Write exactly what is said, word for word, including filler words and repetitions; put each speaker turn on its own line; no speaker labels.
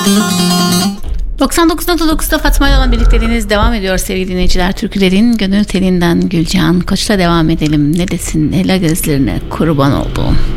doksan dokuz nokta dokuzda Fatma ile olan birlikteliğiniz devam ediyor sevgili dinleyiciler. Türkülerin gönül telinden Gülcan Koç'la devam edelim. Ne desin ela gözlerine kurban olduğum.